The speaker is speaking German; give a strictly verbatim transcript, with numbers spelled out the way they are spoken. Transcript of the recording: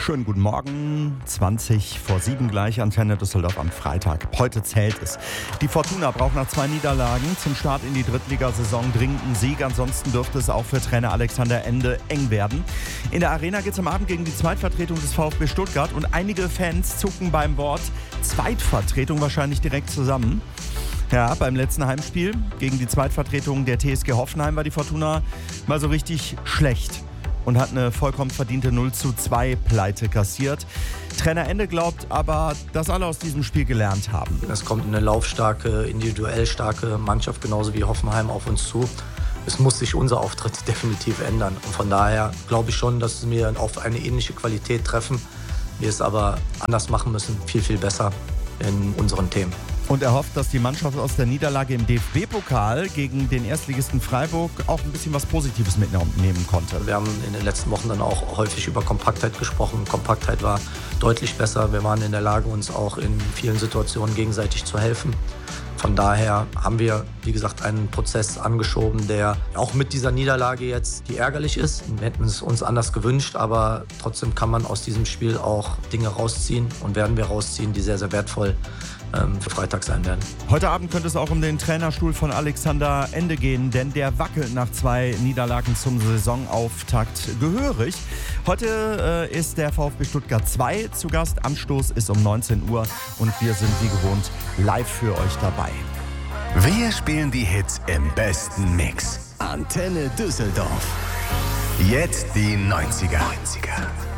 Schönen guten Morgen, zwanzig vor sieben gleich, Antenne Düsseldorf am Freitag. Heute zählt es. Die Fortuna braucht nach zwei Niederlagen zum Start in die Drittligasaison dringend einen Sieg. Ansonsten dürfte es auch für Trainer Alexander Ende eng werden. In der Arena geht es am Abend gegen die Zweitvertretung des VfB Stuttgart und einige Fans zucken beim Wort Zweitvertretung wahrscheinlich direkt zusammen. Ja, beim letzten Heimspiel gegen die Zweitvertretung der T S G Hoffenheim war die Fortuna mal so richtig schlecht und hat eine vollkommen verdiente null zu zwei Pleite kassiert. Trainer Ende glaubt aber, dass alle aus diesem Spiel gelernt haben. Es kommt eine laufstarke, individuell starke Mannschaft, genauso wie Hoffenheim, auf uns zu. Es muss sich unser Auftritt definitiv ändern. Und von daher glaube ich schon, dass wir auf eine ähnliche Qualität treffen. Wir es aber anders machen müssen, viel, viel besser in unseren Themen. Und er hofft, dass die Mannschaft aus der Niederlage im D F B-Pokal gegen den Erstligisten Freiburg auch ein bisschen was Positives mitnehmen konnte. Wir haben in den letzten Wochen dann auch häufig über Kompaktheit gesprochen. Kompaktheit war deutlich besser. Wir waren in der Lage, uns auch in vielen Situationen gegenseitig zu helfen. Von daher haben wir, wie gesagt, einen Prozess angeschoben, der auch mit dieser Niederlage jetzt, die ärgerlich ist. Wir hätten es uns anders gewünscht, aber trotzdem kann man aus diesem Spiel auch Dinge rausziehen und werden wir rausziehen, die sehr, sehr wertvoll ähm, für Freitag sein werden. Heute Abend könnte es auch um den Trainerstuhl von Alexander Ende gehen, denn der wackelt nach zwei Niederlagen zum Saisonauftakt gehörig. Heute äh, ist der VfB Stuttgart zwei zu Gast. Anstoß ist um neunzehn Uhr und wir sind wie gewohnt live für euch dabei. Wir spielen die Hits im besten Mix. Antenne Düsseldorf. Jetzt die neunziger. neunziger.